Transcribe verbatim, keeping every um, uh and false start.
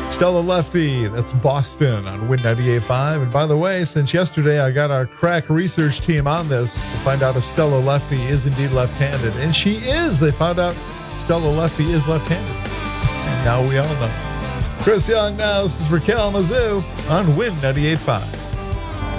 Stella Lefty, that's Boston on Win ninety-eight point five. And by the way, since yesterday, I got our crack research team on this to find out if Stella Lefty is indeed left-handed. And she is. They found out Stella Lefty is left-handed. And now we all know. Chris Young now. This is for Kalamazoo on Win ninety-eight point five.